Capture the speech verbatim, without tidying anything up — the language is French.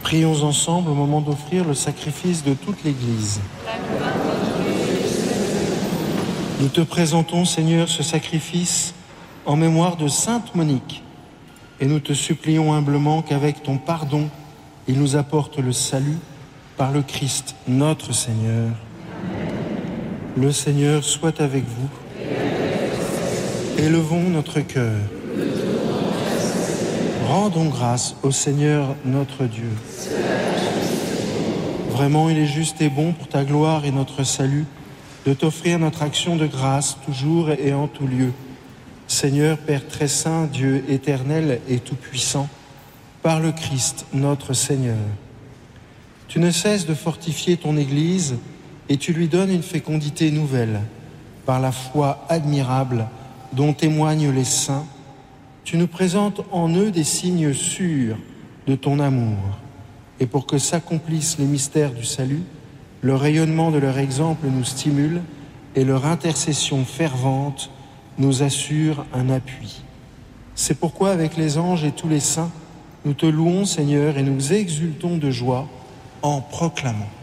Prions ensemble au moment d'offrir le sacrifice de toute l'Église. Nous te présentons, Seigneur, ce sacrifice en mémoire de Sainte Monique, et nous te supplions humblement qu'avec ton pardon, il nous apporte le salut par le Christ, notre Seigneur. Amen. Le Seigneur soit avec vous. Élevons notre cœur. Rendons grâce au Seigneur notre Dieu. Vraiment, il est juste et bon pour ta gloire et notre salut de t'offrir notre action de grâce toujours et en tout lieu. Seigneur, Père très saint, Dieu éternel et tout-puissant, par le Christ notre Seigneur. Tu ne cesses de fortifier ton Église et tu lui donnes une fécondité nouvelle par la foi admirable dont témoignent les saints. Tu nous présentes en eux des signes sûrs de ton amour. Et pour que s'accomplissent les mystères du salut, le rayonnement de leur exemple nous stimule et leur intercession fervente nous assure un appui. C'est pourquoi avec les anges et tous les saints, nous te louons, Seigneur, et nous exultons de joie en proclamant.